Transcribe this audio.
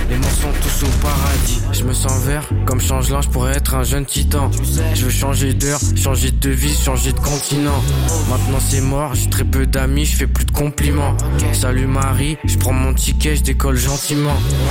Les morts sont tous au paradis. Je me sens vert, comme changelant, je pourrais être un jeune titan. Je veux changer d'heure, changer de vie, changer de continent. Maintenant c'est mort, j'ai très peu d'amis, je fais plus de compliments. Salut Marie, je prends mon ticket, je décolle gentiment.